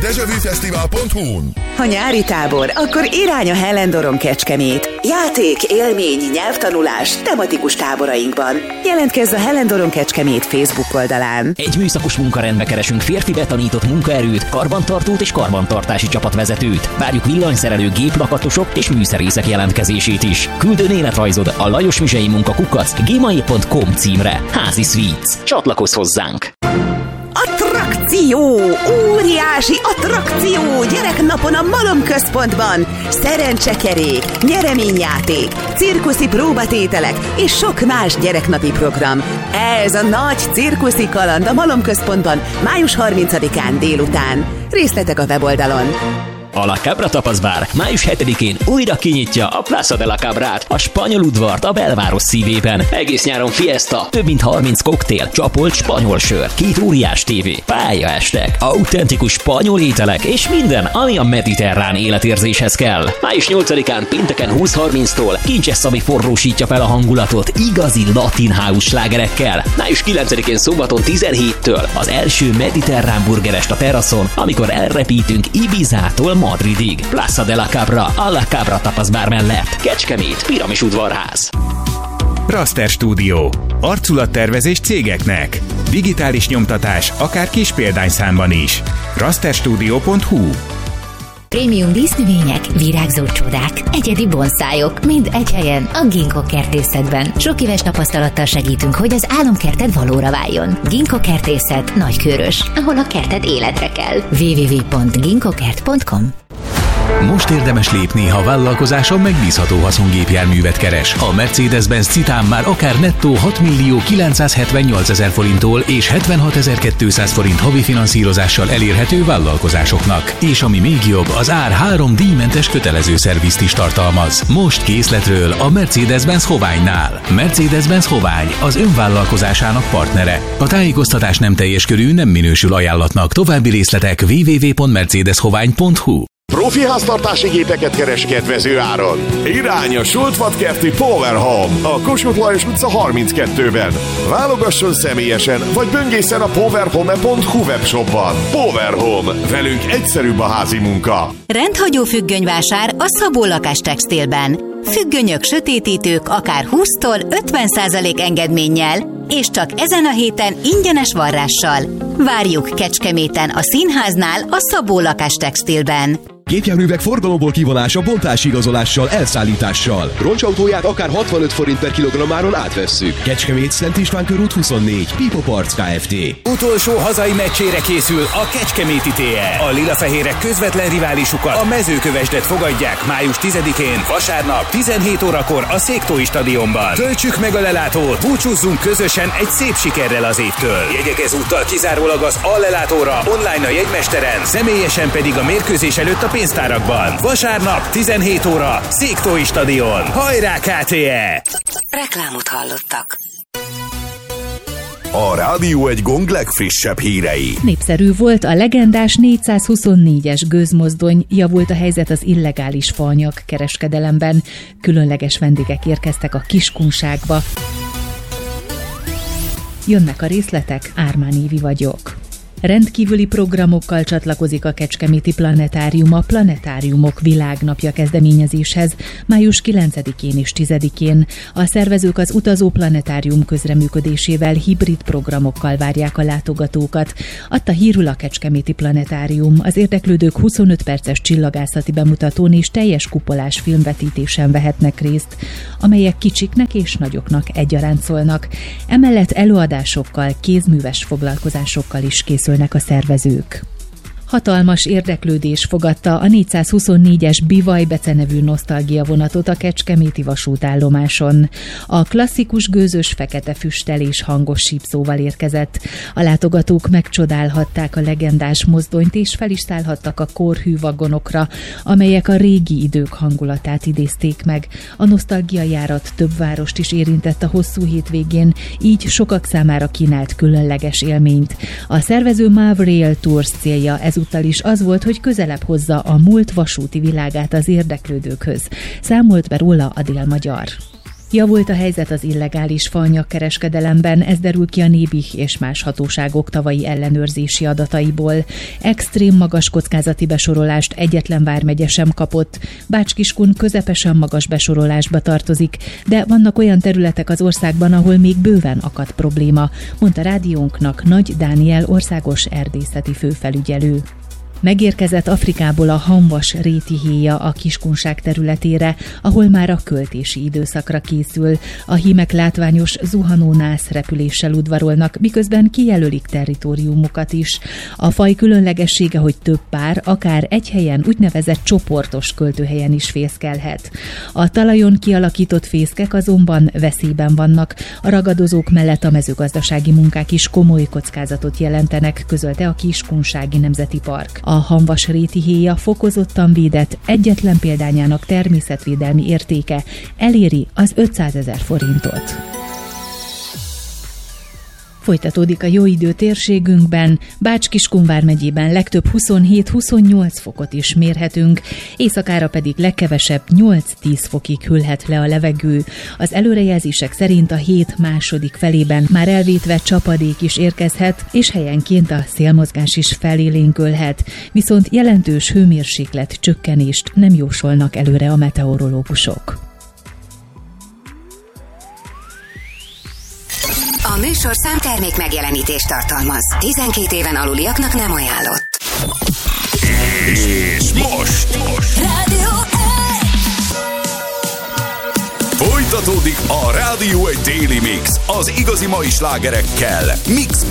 dejavűfesztivál.hu-n. Ha nyári tábor, akkor irány a Hellendoron Kecskemét. Játék, élmény, nyelvtanulás tematikus táborainkban. Jelentkezz a Hellendoron Kecskemét Facebook oldalán. Egy műszakos munkarendbe keresünk férfibe tanított munkaerőt, karbantartót és karbantartási csapatvezetőt. Várjuk villanyszerelő, géplakatosok és műszerészek jelentkezését is. Küldőn életrajzod a Lajos Mizsei munka@gmail.com címre. Házi Sweets. Csatlakozz hozzánk! Attrakció! Óriási attrakció! Gyereknapon a Malom Központban! Szerencsekerék, nyereményjáték, cirkuszi próbatételek és sok más gyereknapi program. Ez a nagy cirkuszi kaland a Malom Központban május 30-án délután. Részletek a weboldalon. A La Cabra Tapaszbár május 7-én újra kinyitja a Plaza de la Cabrát, a spanyol udvart a belváros szívében. Egész nyáron fiesta, több mint 30 koktél, csapolt spanyol sör, 2 óriás tévé, pályaestek, autentikus spanyol ételek és minden, ami a mediterrán életérzéshez kell. Május 8-án pénteken 20:30-tól Kincses Szabi forrósítja fel a hangulatot igazi latin house slágerekkel. Május 9-én szombaton 17-től az első mediterrán burgerest a teraszon, amikor elrepítünk Ibizától Madridig. Plaza de la Cabra, a La Cabra Tapaszbár mellett. Kecskemét, Piramis udvarház. Raster Studio. Arculattervezés cégeknek. Digitális nyomtatás, akár kis példányszámban is. rasterstudio.hu. Prémium dísznövények, virágzó csodák, egyedi bonszájok, mind egy helyen a Ginkgo kertészetben. Sok éves tapasztalattal segítünk, hogy az álomkerted valóra váljon. Ginkgo kertészet Nagykőrös, ahol a kerted életre kell. www.ginkgokert.com. Most érdemes lépni, ha vállalkozáson megbízható haszongépjárművet keres. A Mercedes-Benz Citan már akár nettó 6.978.000 forinttól és 76.200 forint havi finanszírozással elérhető vállalkozásoknak. És ami még jobb, az ár 3 díjmentes kötelező szervizt is tartalmaz. Most készletről a Mercedes-Benz Hoványnál. Mercedes-Benz Hovány az önvállalkozásának partnere. A tájékoztatás nem teljes körű, nem minősül ajánlatnak. További részletek www.mercedeshovány.hu. Profi háztartási gépeket keres kedvező áron. Irány a Sultvatkerti Power Home a Kossuth Lajos utca 32-ben. Válogasson személyesen, vagy böngészen a powerhome.hu webshopban. Power Home. Velünk egyszerűbb a házi munka. Rendhagyó függönyvásár a Szabó Lakástextilben. Függönyök, sötétítők akár 20-tól 50% engedménnyel, és csak ezen a héten ingyenes varrással. Várjuk Kecskeméten a Színháznál a Szabó Lakástextilben. Gépjárművek forgalomból kivonása bontási igazolással, elszállítással. Roncsautóját akár 65 forint per kilogrammáron átvesszük. Kecskemét, Szent István körút 24, Pipo Parts Kft. Utolsó hazai meccsére készül a Kecskeméti TR. A lilafehérek közvetlen riválisukat, a Mezőkövesdet fogadják május 10-én, vasárnap 17 órakor a Széktói stadionban. Töltsük meg a lelátót, búcsúzzunk közösen egy szép sikerrel az évtől. Jegyek ezúttal kizárólag az Allelátóra, online a jegymesteren, személyesen pedig a mérkőzés előtt a pénztárakban. Vasárnap 17 óra, Széktói stadion. Hajrá KTE! Reklámot hallottak. A Rádió egy Gong legfrissebb hírei. Népszerű volt a legendás 424-es gőzmozdony, javult a helyzet az illegális faanyag kereskedelemben. Különleges vendégek érkeztek a Kiskunságba. Jönnek a részletek, Ármán Évi vagyok. Rendkívüli programokkal csatlakozik a Kecskeméti Planetárium a Planetáriumok Világnapja kezdeményezéshez május 9-én és 10-én. A szervezők az Utazó Planetárium közreműködésével hibrid programokkal várják a látogatókat. Adta hírül a Kecskeméti Planetárium. Az érdeklődők 25 perces csillagászati bemutatón és teljes kupolás filmvetítésen vehetnek részt, amelyek kicsiknek és nagyoknak egyaránt szólnak. Emellett előadásokkal, kézműves foglalkozásokkal is készülnek a szervezők. Hatalmas érdeklődés fogadta a 424-es Bivaj becenevű nosztalgia vonatot a kecskeméti vasútállomáson. A klasszikus gőzös fekete füsttel és hangos sípszóval érkezett. A látogatók megcsodálhatták a legendás mozdonyt és fel is szállhattak a korhű vagonokra, amelyek a régi idők hangulatát idézték meg. A nosztalgia járat több várost is érintett a hosszú hétvégén, így sokak számára kínált különleges élményt. A szervező MÁV Rail Tours célja ezúttal is az volt, hogy közelebb hozza a múlt vasúti világát az érdeklődőkhöz. Számolt be róla a Dél-Magyar. Javult a helyzet az illegális faanyagkereskedelemben, ez derül ki a Nébih és más hatóságok tavalyi ellenőrzési adataiból. Extrém magas kockázati besorolást egyetlen vármegye sem kapott. Bács-Kiskun közepesen magas besorolásba tartozik, de vannak olyan területek az országban, ahol még bőven akad probléma, mondta rádiónknak Nagy Dániel országos erdészeti főfelügyelő. Megérkezett Afrikából a hamvas rétihéja a Kiskunság területére, ahol már a költési időszakra készül. A hímek látványos zuhanónász repüléssel udvarolnak, miközben kijelölik territóriumukat is. A faj különlegessége, hogy több pár, akár egy helyen úgynevezett csoportos költőhelyen is fészkelhet. A talajon kialakított fészkek azonban veszélyben vannak. A ragadozók mellett a mezőgazdasági munkák is komoly kockázatot jelentenek, közölte a Kiskunsági Nemzeti Park. A hamvas rétihéja fokozottan védett, egyetlen példányának természetvédelmi értéke eléri az 500 000 forintot. Folytatódik a jó idő térségünkben, Bács-Kiskun vármegyében legtöbb 27-28 fokot is mérhetünk, éjszakára pedig legkevesebb 8-10 fokig hűlhet le a levegő. Az előrejelzések szerint a hét második felében már elvétve csapadék is érkezhet, és helyenként a szélmozgás is felélénkölhet, viszont jelentős hőmérséklet csökkenést nem jósolnak előre a meteorológusok. A műsorszám termék megjelenítést tartalmaz. 12 éven aluliaknak nem ajánlott. És most Rádió 1! folytatódik a Rádió 1 Daily Mix az igazi mai slágerekkel. Mix